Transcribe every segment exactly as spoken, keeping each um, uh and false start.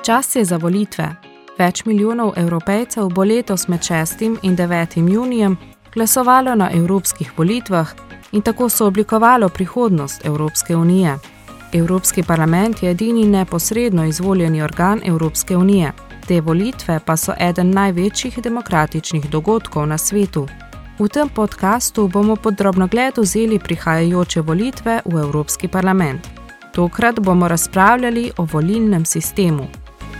Čas je za volitve. Več milijonov Evropejcev bo letos med šestim in devetim junijem glasovalo na evropskih volitvah in tako so oblikovalo prihodnost Evropske unije. Evropski parlament je edini neposredno izvoljeni organ Evropske unije. Te volitve pa so eden največjih demokratičnih dogodkov na svetu. V tem podcastu bomo pod drobnogled vzeli prihajajoče volitve v Evropski parlament. Tokrat bomo razpravljali o volilnem sistemu.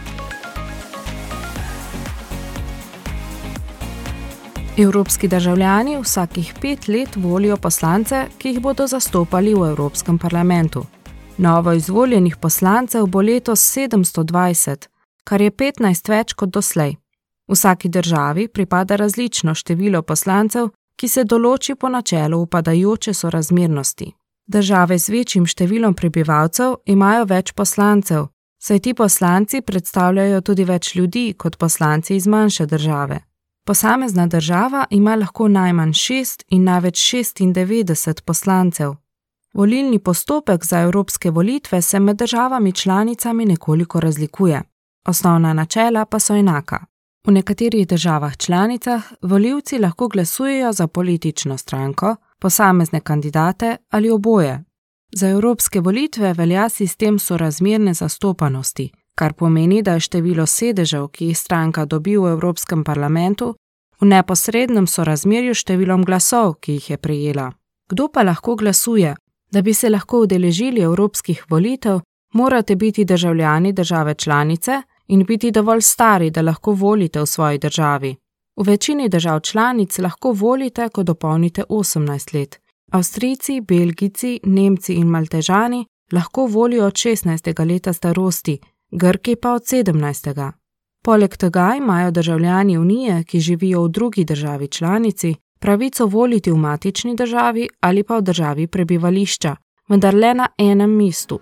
Evropski državljani vsakih pet let volijo poslance, ki jih bodo zastopali v Evropskem parlamentu. Novo izvoljenih poslancev bo letos sedemsto dvajset, kar je petnajst več kot doslej. Vsaki državi pripada različno število poslancev, ki se določi po načelu upadajoče sorazmernosti. Države z večjim številom prebivalcev imajo več poslancev, saj ti poslanci predstavljajo tudi več ljudi kot poslanci iz manjše države. Posamezna država ima lahko najmanj šest in največ šestindevetdeset poslancev. Volilni postopek za evropske volitve se med državami članicami nekoliko razlikuje. Osnovna načela pa so enaka. V nekaterih državah članicah volivci lahko glasujejo za politično stranko, posamezne kandidate ali oboje. Za evropske volitve velja sistem sorazmerne zastopanosti, kar pomeni, da je število sedežev, ki jih stranka dobi v Evropskem parlamentu, v neposrednem sorazmerju številom glasov, ki jih je prejela. Kdo pa lahko glasuje? Da bi se lahko udeležili evropskih volitev, morate biti državljani države članice in biti dovolj stari, da lahko volite v svoji državi. V večini držav članic lahko volite, ko dopolnite osemnajst let. Avstrijci, Belgijci, Nemci in Maltežani lahko volijo od šestnajstega leta starosti, Grki pa od sedemnajstega. Poleg tega imajo državljani Unije, ki živijo v drugi državi članici, pravico voliti v matični državi ali pa v državi prebivališča, vendar le na enem mestu.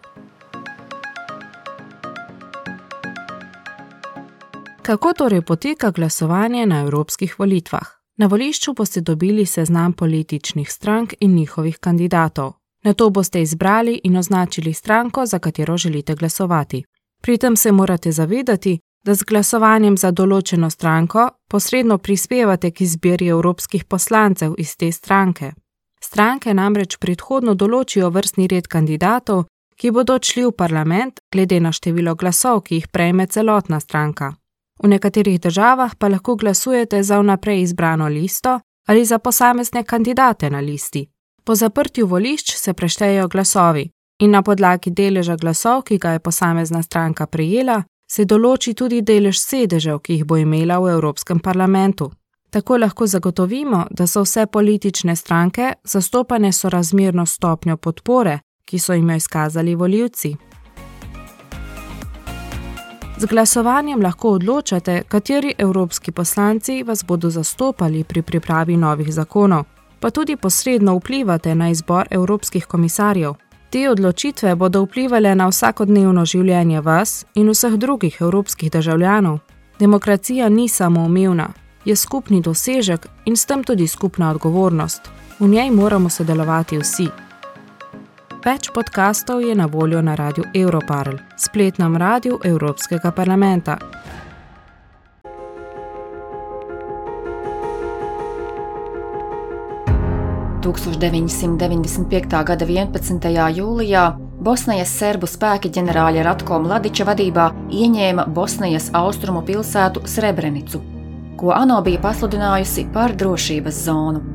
Kako torej poteka glasovanje na evropskih volitvah? Na volišču boste dobili seznam političnih strank in njihovih kandidatov. Nato boste izbrali in označili stranko, za katero želite glasovati. Pri tem se morate zavedati, da z glasovanjem za določeno stranko posredno prispevate k izbiri evropskih poslancev iz te stranke. Stranke namreč predhodno določijo vrstni red kandidatov, ki bodo odšli v parlament glede na število glasov, ki jih prejme celotna stranka. V nekaterih državah pa lahko glasujete za vnaprej izbrano listo ali za posamezne kandidate na listi. Po zaprtju volišč se preštejejo glasovi in na podlagi deleža glasov, ki ga je posamezna stranka prejela, se določi tudi delež sedežev, ki jih bo imela v Evropskem parlamentu. Tako lahko zagotovimo, da so vse politične stranke zastopane sorazmerno stopnjo podpore, ki so jim jo izkazali volivci. Z glasovanjem lahko odločate, kateri evropski poslanci vas bodo zastopali pri pripravi novih zakonov, pa tudi posredno vplivate na izbor evropskih komisarjev. Te odločitve bodo vplivale na vsakodnevno življenje vas in vseh drugih evropskih državljanov. Demokracija ni samoumevna, je skupni dosežek in s tem tudi skupna odgovornost. V njej moramo sodelovati vsi. Več podkastov je na voljo na Radiu Europarl, spletnem radiju Evropskega parlamenta. tūkstoš deviņsimt deviņdesmit piektā gada vienpadsmitajā jūlijā Bosnijas serbu spēki ģenerāļa Ratko Mladića vadībā ieņēma Bosnijas austrumu pilsētu Srebrenicu, ko ANO bija pasludinājusi par drošības zonu.